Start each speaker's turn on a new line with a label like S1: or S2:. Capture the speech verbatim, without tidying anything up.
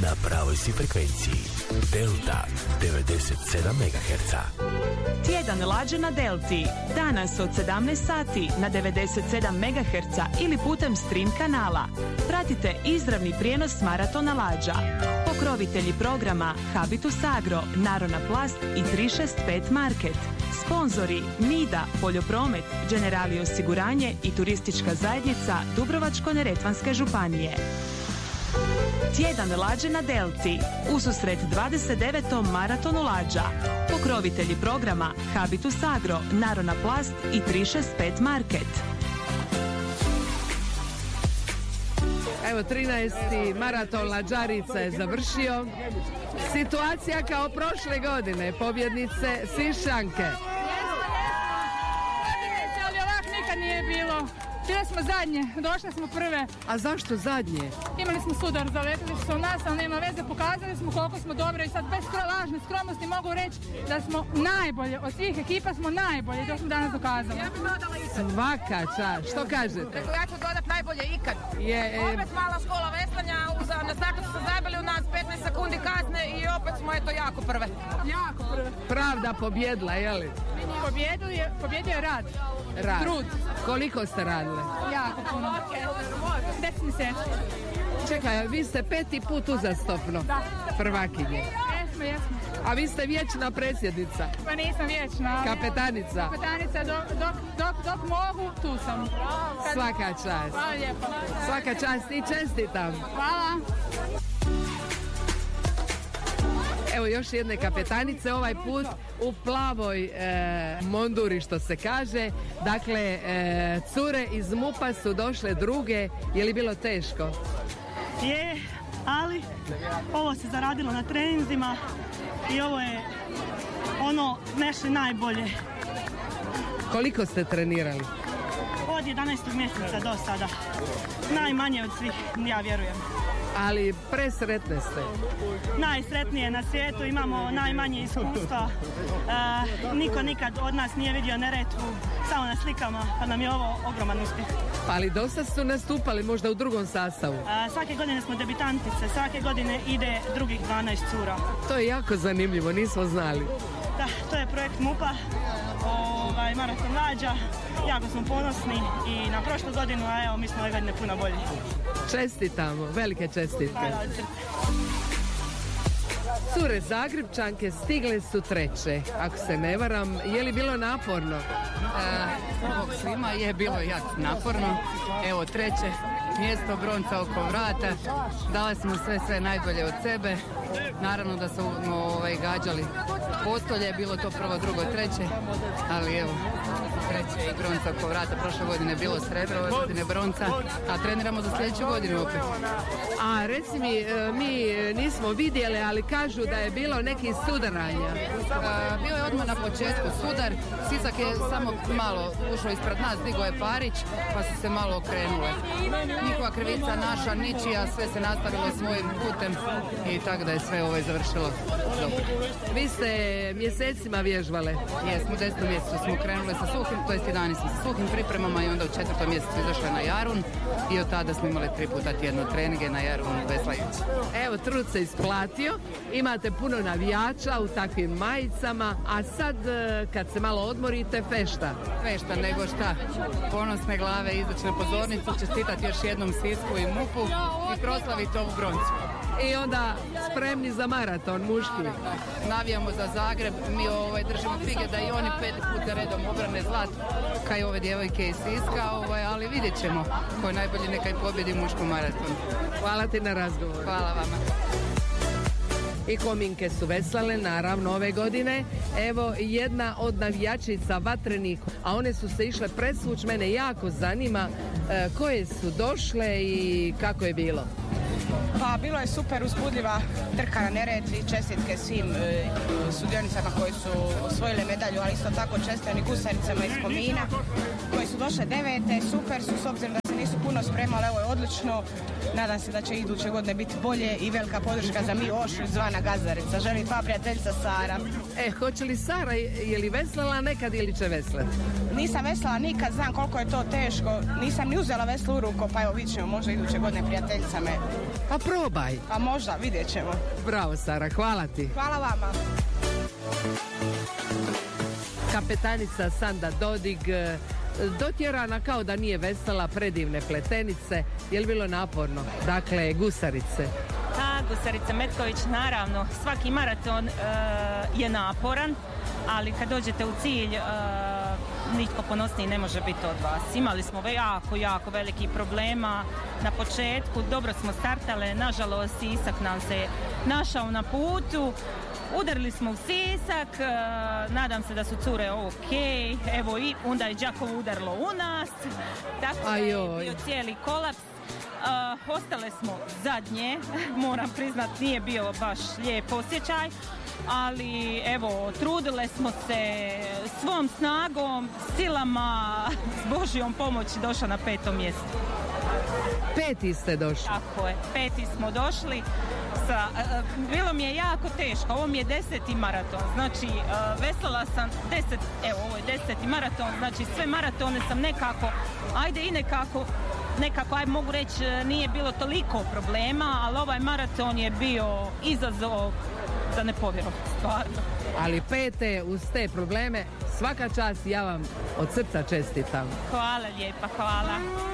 S1: Na pravoj si frekvenciji. Delta devedeset sedam megaherca.
S2: Tjedan lađe na Delti. Danas od sedamnaest sati na devedeset sedam megaherca ili putem stream kanala. Pratite izravni prijenos maratona lađa. Pokrovitelji programa Habitus Agro, Narona Plast i tri šest pet Market. Sponzori Nida, Poljopromet, Generali osiguranje i turistička zajednica Dubrovačko-neretvanske županije. Tjedan lađe na Delti. Ususret dvadeset devetom maratonu lađa. Pokrovitelji programa Habitus Agro, Narona Plast i tri šest pet Market.
S3: Evo, trinaesti maraton lađarica je završio. Situacija kao prošle godine, pobjednice Sišćanke.
S4: Ali ovak nikad nije bilo. Bile smo zadnje, došle smo prve.
S3: A zašto zadnje?
S4: Imali smo sudar, zaletili su u nas, ali nema veze, pokazali smo koliko smo dobre i sad bez lažne skromnosti mogu reći da smo najbolje, od svih ekipa smo najbolje i to smo danas dokazali.
S5: Ja bih dodala ikad.
S3: Svaka čast, što kažete?
S5: Rekao, ja ću dodat najbolje ikad.
S3: Je, e...
S5: Opet mala škola veslanja, uz, na startu su se zabili u nas petnaest sekundi kazne i opet smo eto jako prve.
S4: Jako prve.
S3: Pravda pobjedila, jeli?
S4: Pobjedio je, pobjedio je rad.
S3: Rad.
S4: Trud.
S3: Koliko ste radile?
S4: Jako puno. Deset mjeseci.
S3: Čekaj, vi ste peti put uzastopno.
S4: Da.
S3: Prvakinje.
S4: Jesmo, jesmo.
S3: A vi ste vječna predsjednica.
S4: Pa nisam vječna.
S3: Kapetanica.
S4: Kapetanica, dok, dok, dok, dok mogu, tu sam. Kad...
S3: Svaka čast.
S4: Hvala lijepo.
S3: Svaka čast i čestitam.
S4: Hvala.
S3: Evo još jedne kapetanice, ovaj put u plavoj e, monduri, što se kaže. Dakle, e, cure iz MUP-a su došle druge. Je li bilo teško?
S6: Je, ali ovo se zaradilo na treninzima i ovo je ono naše najbolje.
S3: Koliko ste trenirali?
S6: Od jedanaestog mjeseca do sada. Najmanje od svih, ja vjerujem.
S3: Ali presretne ste.
S6: Najsretnije na svijetu, imamo najmanje iskustva. E, niko nikad od nas nije vidio Neretvu, samo na slikama, pa nam je ovo ogroman uspjeh.
S3: Ali dosta su nastupali možda u drugom sastavu.
S6: E, svake godine smo debitantice, svake godine ide drugih dvanaest cura.
S3: To je jako zanimljivo, nismo znali.
S6: Da, to je projekt MUP-a, ovaj, maraton lađa. Jako smo ponosni i na prošlu godinu, a evo mi smo ove godine puno bolji.
S3: Čestitamo, velike čestitke.
S6: Hvala od srca.
S3: Cure Zagrebčanke stigle su treće, ako se ne varam. Je li bilo naporno?
S7: Bog svima, je bilo jako naporno. Evo treće mjesto, bronca oko vrata. Dali smo sve, sve najbolje od sebe. Naravno da smo ovaj, gađali postolje, bilo to prvo, drugo, treće. Ali evo, treće i bronca oko vrata. Prošle godine je bilo srebro, ove godine bronca. A treniramo za sljedeću godinu opet.
S3: A reci mi, mi nismo vidjeli, ali kažu da je bilo neki sudaranja.
S7: A, bio je odmah na početku sudar. Sisak je samo malo ušao ispred nas, digo je Parić, pa su se malo okrenule. Njihova krivica, naša, ničija, sve se nastavilo svojim putem i tako da je sve ovo završilo dobro.
S3: Vi ste mjesecima vježbale?
S7: Jesmo, u desetom mjesecu smo krenule sa suhim, to jest jedanaestom sa suhim pripremama i onda u četvrtom mjesecu izašle na Jarun i od tada smo imali tri puta tjedno treninge na Jarun veslajući.
S3: Evo, trud se isplatio, imate puno navijača u takvim majicama, a sad kad se malo odmorite, fešta?
S7: Fešta, nego šta, ponosne glave izaći na pozornicu, čestitati još jednom Sisku i MUP-u i proslaviti ovu broncu.
S3: I onda spremni za maraton, muški.
S7: Navijamo za Zagreb, mi ovaj, držimo fige da i oni pet puta redom obrane zlat, kao i ove djevojke iz Siska, ovaj, ali vidjet ćemo ko je najbolji, neka i pobjedi mušku maratonu.
S3: Hvala ti na razgovor.
S7: Hvala vama.
S3: I kominke su veslale, naravno, ove godine. Evo, jedna od navijačica Vatrenik, a one su se išle presvuć, mene jako zanima e, koje su došle i kako je bilo.
S8: Pa bilo je super uzbudljiva trka na Neretvi, čestitke svim e, sudionicama koji su osvojile medalju, ali isto tako čestitke gusaricama iz Komina koji su došle devete, super su s obzirom da se nisu puno spremali, ovo je odlično. Nadam se da će iduće godine biti bolje i velika podrška za Mi Ošu zvana Gazarica. Želim tva prijateljica Sara.
S3: E, hoće li Sara, je li veslala nekad ili će veslati?
S8: Nisam veslala nikad, znam koliko je to teško. Nisam ni uzela veslu u ruku, pa evo vidit ćemo, možda iduće godine prijateljica me
S3: Pa probaj.
S8: Pa možda, vidjet ćemo.
S3: Bravo, Sara, hvala ti.
S8: Hvala vama.
S3: Kapetanica Sanda Dodig, dotjerana kao da nije vesela, predivne pletenice. Je li bilo naporno? Dakle, gusarice.
S9: A, gusarice Metković, naravno, svaki maraton e, je naporan, ali kad dođete u cilj, e, nitko ponosniji ne može biti od vas. Imali smo jako, jako velikih problema na početku, dobro smo startale, nažalost Sisak nam se našao na putu. Udarili smo u Sisak, e, nadam se da su cure ok, evo i onda je Đakovo udarilo u nas, tako da je bio cijeli kolaps. Uh, ostale smo zadnje, moram priznat, nije bio baš lijep osjećaj, ali evo, trudile smo se svom snagom, silama, s Božjom pomoći došla na petom mjestu.
S3: Peti ste došli?
S9: Tako je, peti smo došli. Sa, uh, bilo mi je jako teško, ovo mi je deseti maraton, znači uh, veslala sam deset, evo ovo je deseti maraton, znači sve maratone sam nekako, ajde i nekako, nekako, aj mogu reći, nije bilo toliko problema, ali ovaj maraton je bio izazov za ne povjerovati, stvarno.
S3: Ali pete, uz te probleme, svaka čast, ja vam od srca čestitam.
S9: Hvala lijepa, hvala.